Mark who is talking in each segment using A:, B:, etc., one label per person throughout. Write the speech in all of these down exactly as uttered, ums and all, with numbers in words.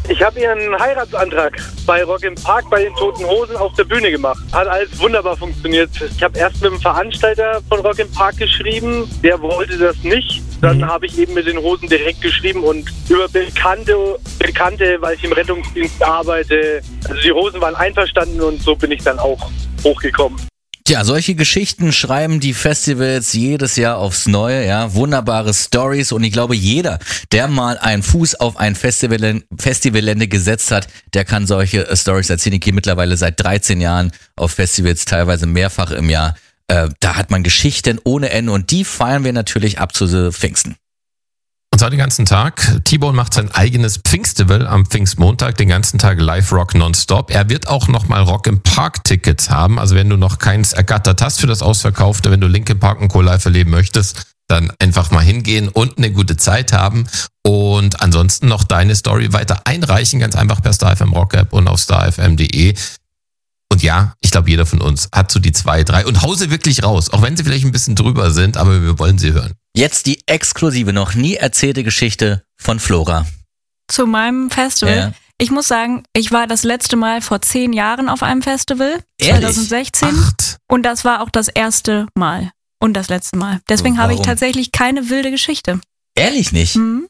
A: Ich habe ihren Heiratsantrag bei Rock im Park bei den Toten Hosen auf der Bühne gemacht. Hat alles wunderbar funktioniert. Ich habe erst mit dem Veranstalter von Rock im Park geschrieben. Der wollte das nicht. Dann mhm. habe ich eben mit den Hosen direkt geschrieben und über Bekannte, Bekannte, weil ich im Rettungsdienst arbeite. Also die Hosen waren einverstanden und so bin ich dann auch hochgekommen.
B: Tja, solche Geschichten schreiben die Festivals jedes Jahr aufs Neue, ja, wunderbare Stories und ich glaube, jeder, der mal einen Fuß auf ein Festival, Festivalgelände gesetzt hat, der kann solche Stories erzählen. Ich gehe mittlerweile seit dreizehn Jahren auf Festivals, teilweise mehrfach im Jahr. Äh, da hat man Geschichten ohne Ende und die feiern wir natürlich ab zu Pfingsten.
C: Und zwar den ganzen Tag. T-Bone macht sein eigenes Pfingstival am Pfingstmontag, den ganzen Tag Live-Rock nonstop. Er wird auch nochmal Rock im Park-Tickets haben. Also wenn du noch keins ergattert hast für das Ausverkaufte, wenn du Linkin Park und Co. live erleben möchtest, dann einfach mal hingehen und eine gute Zeit haben. Und ansonsten noch deine Story weiter einreichen, ganz einfach per Star F M Rock App und auf star f m punkt d e. Und ja, ich glaube, jeder von uns hat so die zwei, drei und hau sie wirklich raus, auch wenn sie vielleicht ein bisschen drüber sind, aber wir wollen sie hören.
B: Jetzt die exklusive, noch nie erzählte Geschichte von Flora.
D: Zu meinem Festival.
B: Ja.
D: Ich muss sagen, ich war das letzte Mal vor zehn Jahren auf einem Festival,
B: Ehrlich?
D: zwanzig sechzehn.
C: Acht.
D: Und das war auch das erste Mal und das letzte Mal. Deswegen
B: Warum?
D: habe ich tatsächlich keine wilde Geschichte.
B: Ehrlich nicht?
D: Mhm.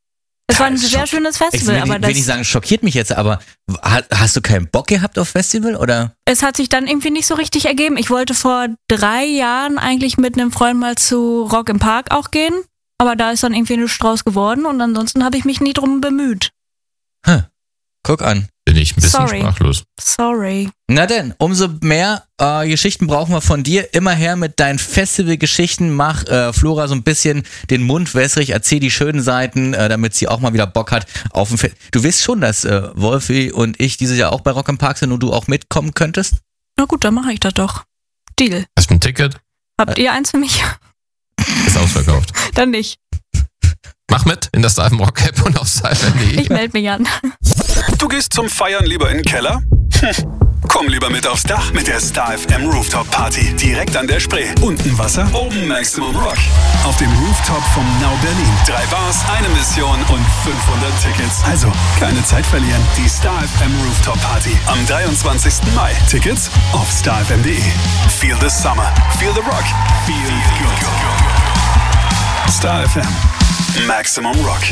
D: Es war ein
B: Das ist
D: sehr
B: schock-
D: schönes
B: Ich
D: Festival,
B: will,
D: aber
B: will nicht
D: das,
B: sagen, schockiert mich jetzt, aber ha- hast du keinen Bock gehabt auf Festival oder?
D: es hat sich dann irgendwie nicht so richtig ergeben. Ich wollte vor drei Jahren eigentlich mit einem Freund mal zu Rock im Park auch gehen, aber da ist dann irgendwie nichts draus geworden und ansonsten habe ich mich nie drum bemüht.
B: Huh. Guck an.
C: Bin ich ein bisschen
D: Sorry.
C: sprachlos.
D: Sorry.
B: Na denn, umso mehr äh, Geschichten brauchen wir von dir. Immer her mit deinen Festival-Geschichten. Mach äh, Flora so ein bisschen den Mund wässrig. Erzähl die schönen Seiten, äh, damit sie auch mal wieder Bock hat auf ein Fest. Du weißt schon, dass äh, Wolfi und ich dieses Jahr auch bei Rock im Park sind und du auch mitkommen könntest?
D: Na gut, dann mache ich das doch. Deal.
C: Hast du ein Ticket?
D: Habt ihr eins für mich?
C: Ist ausverkauft.
D: Dann nicht.
C: Mach mit in der Star F M Rock App und auf star f m punkt d e.
D: Ich melde mich an.
E: Du gehst zum Feiern lieber in den Keller? Hm. Komm lieber mit aufs Dach mit der Star F M Rooftop Party. Direkt an der Spree. Unten Wasser, oben Maximum Rock. Auf dem Rooftop vom Now Berlin. Drei Bars, eine Mission und fünfhundert Tickets. Also, keine Zeit verlieren. Die Star F M Rooftop Party am dreiundzwanzigsten Mai. Tickets auf star f m punkt d e. Feel the summer. Feel the rock. Feel good. Star F M. Maximum Rock.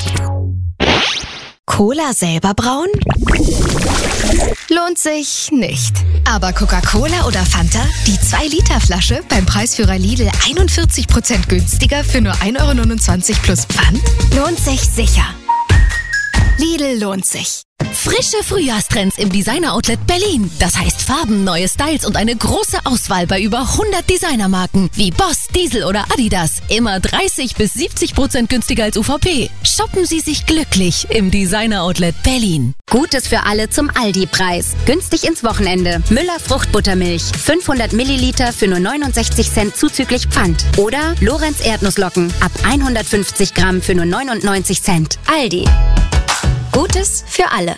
F: Cola selber brauen? Lohnt sich nicht. Aber Coca-Cola oder Fanta? Die zwei Liter Flasche beim Preisführer Lidl einundvierzig Prozent günstiger für nur ein Euro neunundzwanzig plus Pfand? Lohnt sich sicher. Lidl lohnt sich.
G: Frische Frühjahrstrends im Designer-Outlet Berlin. Das heißt Farben, neue Styles und eine große Auswahl bei über hundert Designermarken wie Boss, Diesel oder Adidas. Immer dreißig bis siebzig Prozent günstiger als U V P. Shoppen Sie sich glücklich im Designer-Outlet Berlin.
H: Gutes für alle zum Aldi-Preis. Günstig ins Wochenende. Müller Fruchtbuttermilch. fünfhundert Milliliter für nur neunundsechzig Cent zuzüglich Pfand. Oder Lorenz Erdnusslocken. Ab hundertfünfzig Gramm für nur neunundneunzig Cent. Aldi. Gutes für alle.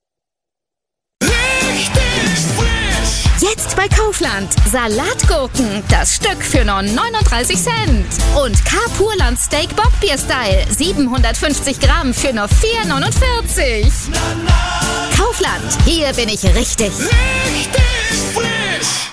F: Jetzt bei Kaufland. Salatgurken. Das Stück für nur neununddreißig Cent. Und K-Purland Steak Bockbier Style. siebenhundertfünfzig Gramm für nur vier neunundvierzig. Kaufland. Hier bin ich richtig. Richtig frisch.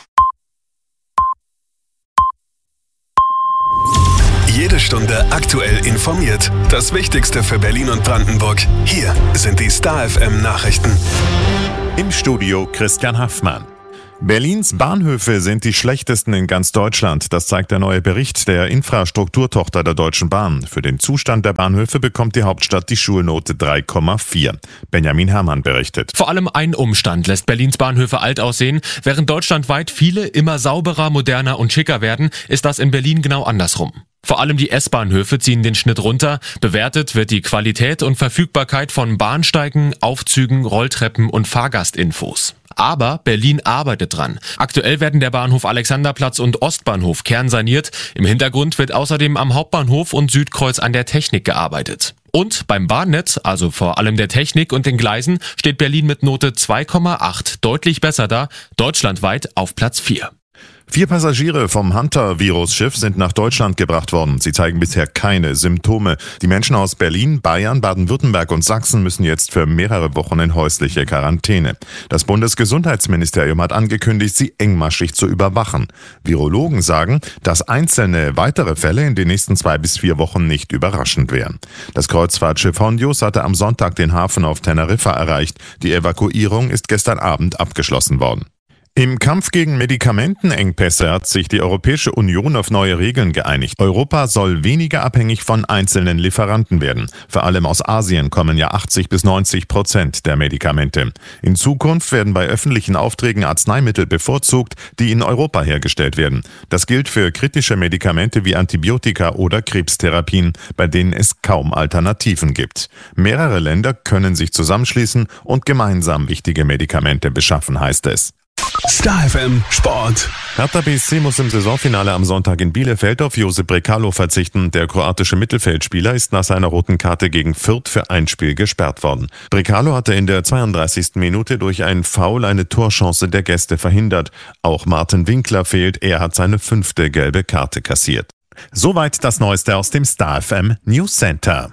E: Jede Stunde aktuell informiert. Das Wichtigste für Berlin und Brandenburg. Hier sind die Star F M Nachrichten.
I: Im Studio Christian Haffmann. Berlins Bahnhöfe sind die schlechtesten in ganz Deutschland. Das zeigt der neue Bericht der Infrastrukturtochter der Deutschen Bahn. Für den Zustand der Bahnhöfe bekommt die Hauptstadt die Schulnote drei Komma vier. Benjamin Herrmann berichtet.
J: Vor allem ein Umstand lässt Berlins Bahnhöfe alt aussehen. Während deutschlandweit viele immer sauberer, moderner und schicker werden, ist das in Berlin genau andersrum. Vor allem die S-Bahnhöfe ziehen den Schnitt runter. Bewertet wird die Qualität und Verfügbarkeit von Bahnsteigen, Aufzügen, Rolltreppen und Fahrgastinfos. Aber Berlin arbeitet dran. Aktuell werden der Bahnhof Alexanderplatz und Ostbahnhof kernsaniert. Im Hintergrund wird außerdem am Hauptbahnhof und Südkreuz an der Technik gearbeitet. Und beim Bahnnetz, also vor allem der Technik und den Gleisen, steht Berlin mit Note zwei Komma acht deutlich besser da, deutschlandweit auf Platz vier.
I: Vier Passagiere vom Hunter-Virus-Schiff sind nach Deutschland gebracht worden. Sie zeigen bisher keine Symptome. Die Menschen aus Berlin, Bayern, Baden-Württemberg und Sachsen müssen jetzt für mehrere Wochen in häusliche Quarantäne. Das Bundesgesundheitsministerium hat angekündigt, sie engmaschig zu überwachen. Virologen sagen, dass einzelne weitere Fälle in den nächsten zwei bis vier Wochen nicht überraschend wären. Das Kreuzfahrtschiff Hondius hatte am Sonntag den Hafen auf Teneriffa erreicht. Die Evakuierung ist gestern Abend abgeschlossen worden. Im Kampf gegen Medikamentenengpässe hat sich die Europäische Union auf neue Regeln geeinigt. Europa soll weniger abhängig von einzelnen Lieferanten werden. Vor allem aus Asien kommen ja achtzig bis neunzig Prozent der Medikamente. In Zukunft werden bei öffentlichen Aufträgen Arzneimittel bevorzugt, die in Europa hergestellt werden. Das gilt für kritische Medikamente wie Antibiotika oder Krebstherapien, bei denen es kaum Alternativen gibt. Mehrere Länder können sich zusammenschließen und gemeinsam wichtige Medikamente beschaffen, heißt es.
E: Star F M Sport.
I: Hertha B S C muss im Saisonfinale am Sonntag in Bielefeld auf Josip Brekalo verzichten. Der kroatische Mittelfeldspieler ist nach seiner roten Karte gegen Fürth für ein Spiel gesperrt worden. Brekalo hatte in der zweiunddreißigsten Minute durch einen Foul eine Torchance der Gäste verhindert. Auch Martin Winkler fehlt, er hat seine fünfte gelbe Karte kassiert. Soweit das Neueste aus dem Star F M News Center.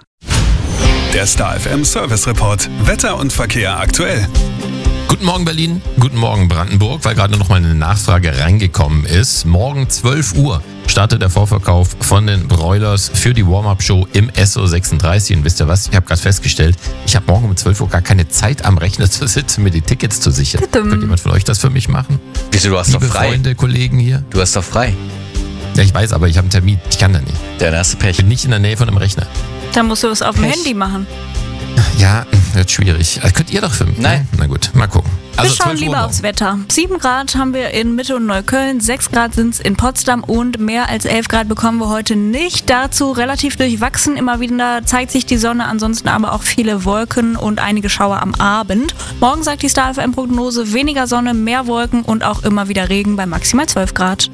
E: Der Star F M Service Report. Wetter und Verkehr aktuell.
C: Guten Morgen Berlin, guten Morgen Brandenburg, weil gerade noch mal eine Nachfrage reingekommen ist. Morgen zwölf Uhr startet der Vorverkauf von den Broilers für die Warm-Up-Show im S O sechsunddreißig. Und wisst ihr was, ich habe gerade festgestellt, ich habe morgen um zwölf Uhr gar keine Zeit am Rechner zu sitzen, mir die Tickets zu sichern. Könnt jemand von euch das für mich machen?
B: Wieso, du hast
C: Liebe
B: doch frei.
C: Freunde, Kollegen hier.
B: Du hast doch frei.
C: Ja, ich weiß, aber ich habe einen Termin. Ich kann da nicht.
B: Der erste Pech.
C: Ich bin nicht in der Nähe von einem Rechner.
D: Dann musst du es auf dem
C: Pech.
D: Handy machen.
C: Ja, wird schwierig. Also könnt ihr doch für mich.
B: Nein.
C: Na gut, mal gucken. Also
D: Wir schauen
C: zwölf Uhr
D: lieber
C: morgen.
D: aufs Wetter. sieben Grad haben wir in Mitte und Neukölln, sechs Grad sind es in Potsdam und mehr als elf Grad bekommen wir heute nicht. Dazu relativ durchwachsen, immer wieder zeigt sich die Sonne, ansonsten aber auch viele Wolken und einige Schauer am Abend. Morgen sagt die Star F M-Prognose weniger Sonne, mehr Wolken und auch immer wieder Regen bei maximal zwölf Grad.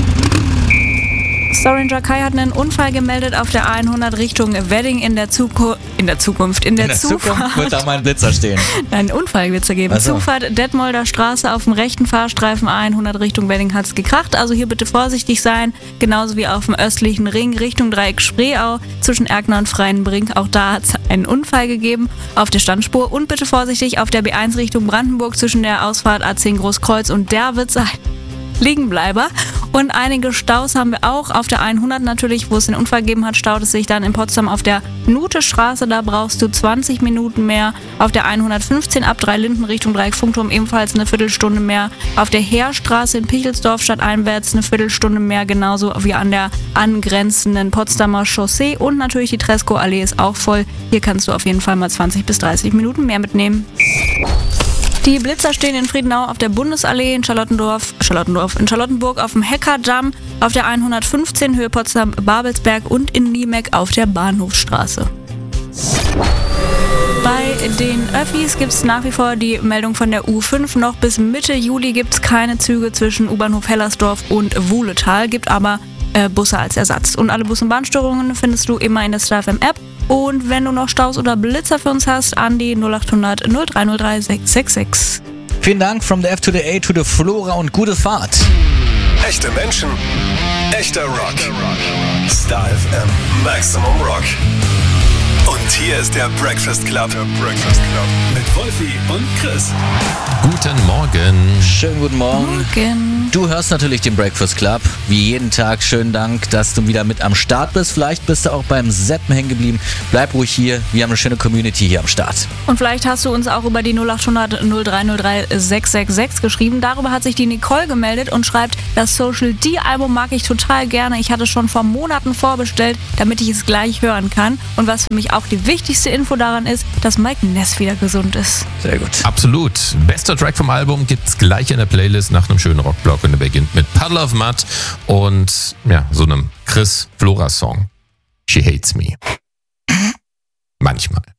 D: Storringer Kai hat einen Unfall gemeldet auf der hundert Richtung Wedding in der, Zuku- in der Zukunft. In der,
B: In der
D: Zufahrt.
B: Zukunft wird da mal ein Blitzer stehen.
D: Einen Unfall wird es ergeben.
B: Ach so.
D: Zufahrt Detmolder Straße auf dem rechten Fahrstreifen hundert Richtung Wedding hat es gekracht. Also hier bitte vorsichtig sein. Genauso wie auf dem östlichen Ring Richtung Dreieck Spreeau zwischen Erkner und Freienbrink. Auch da hat es einen Unfall gegeben auf der Standspur. Und bitte vorsichtig auf der B eins Richtung Brandenburg zwischen der Ausfahrt A zehn Großkreuz und der wird sein. Liegenbleiber. Und einige Staus haben wir auch auf der hundert natürlich, wo es den Unfall gegeben hat, staut es sich dann in Potsdam auf der Nutestraße, da brauchst du zwanzig Minuten mehr. Auf der hundertfünfzehn ab Dreilinden Richtung Dreieck Funkturm ebenfalls eine Viertelstunde mehr. Auf der Heerstraße in Pichelsdorf stadteinwärts eine Viertelstunde mehr, genauso wie an der angrenzenden Potsdamer Chaussee. Und natürlich die Tresco-Allee ist auch voll. Hier kannst du auf jeden Fall mal zwanzig bis dreißig Minuten mehr mitnehmen. Die Blitzer stehen in Friedenau auf der Bundesallee, in Charlottendorf, Charlottendorf, in Charlottenburg auf dem Heckerdamm, auf der hundertfünfzehn Höhe Potsdam-Babelsberg und in Niemek auf der Bahnhofstraße. Bei den Öffis gibt es nach wie vor die Meldung von der U fünf. Noch bis Mitte Juli gibt es keine Züge zwischen U-Bahnhof Hellersdorf und Wuhletal, gibt aber äh, Busse als Ersatz. Und alle Bus- und Bahnstörungen findest du immer in der Star F M App. Und wenn du noch Staus oder Blitzer für uns hast, an die null acht hundert null drei null drei sechs sechs sechs.
B: Vielen Dank from the F to the A to the Flora und gute Fahrt.
E: Echte Menschen, echter Rock. Star F M Maximum Rock. Und hier ist der Breakfast Club. Der Breakfast Club. Mit Wolfi und Chris.
C: Guten Morgen.
B: Schönen guten Morgen.
D: Morgen.
B: Du hörst natürlich den Breakfast Club. Wie jeden Tag, schönen Dank, dass du wieder mit am Start bist. Vielleicht bist du auch beim Seppen hängen geblieben. Bleib ruhig hier. Wir haben eine schöne Community hier am Start.
D: Und vielleicht hast du uns auch über die null acht hundert null drei null drei sechs sechs sechs geschrieben. Darüber hat sich die Nicole gemeldet und schreibt, das Social D-Album mag ich total gerne. Ich hatte schon vor Monaten vorbestellt, damit ich es gleich hören kann. Und was für mich auch die wichtigste Info daran ist, dass Mike Ness wieder gesund ist.
B: Sehr gut.
C: Absolut. Bester Track vom Album gibt's gleich in der Playlist nach einem schönen Rockblock und der beginnt mit Puddle of Mud und ja, so einem Chris Flora Song. She Hates Me. Manchmal.